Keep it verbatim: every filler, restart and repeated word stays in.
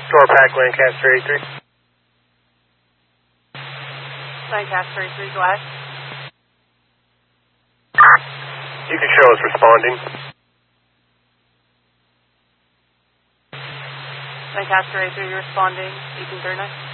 Door Pack, Lancaster eighty-three. Lancaster eighty-three, go ahead. You can show us responding. Lancaster eighty-three, responding, eighteen thirty-nine.